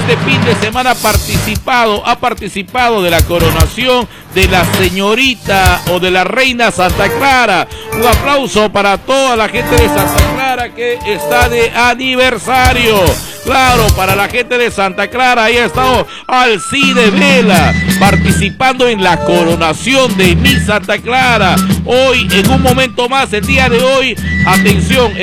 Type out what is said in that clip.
este fin de semana ha participado de la coronación de la señorita o de la reina Santa Clara. Un aplauso para toda la gente de Santa Clara que está de aniversario. Claro, para la gente de Santa Clara, ahí ha estado Alcide Vela participando en la coronación de Miss Santa Clara. Hoy, en un momento más, el día de hoy, atención.